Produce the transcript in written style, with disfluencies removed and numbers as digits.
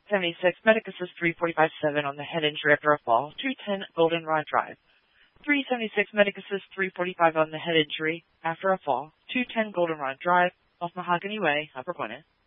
376 Medic Assist 345-7 on the head injury after a fall, 210 Goldenrod Drive. 376 Medic Assist 345 on the head injury after a fall, 210 Goldenrod Drive, off Mahogany Way, Upper Gwinnett.